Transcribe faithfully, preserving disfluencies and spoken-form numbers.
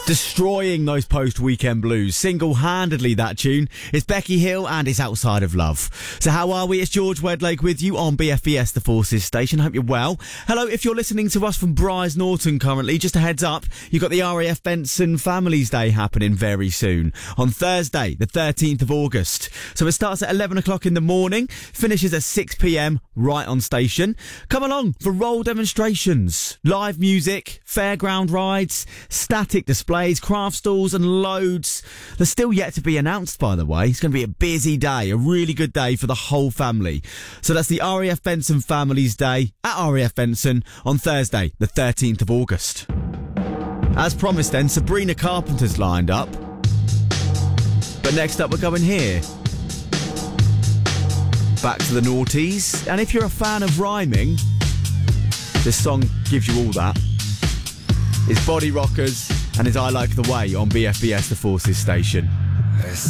Destroying those post-weekend blues, single-handedly that tune. It's Becky Hill and it's Outside of Love. So how are we? It's George Wedlake with you on B F B S The Forces station. Hope you're well. Hello, if you're listening to us from Briars Norton currently, just a heads up, you've got the R A F Benson Families Day happening very soon. On Thursday, the thirteenth of August. So it starts at eleven o'clock in the morning, finishes at six p.m, right on station. Come along for role demonstrations, live music, fairground rides, static displays, craft stalls and loads. They're still yet to be announced, by the way. It's going to be a busy day, a really good day for the whole family. So that's the R A F Benson Families Day at R A F Benson on Thursday, the thirteenth of August. As promised then, Sabrina Carpenter's lined up. But next up we're going here. Back to the noughties. And if you're a fan of rhyming, this song gives you all that. It's Body Rockers and it's I Like the Way on B F B S The Forces station.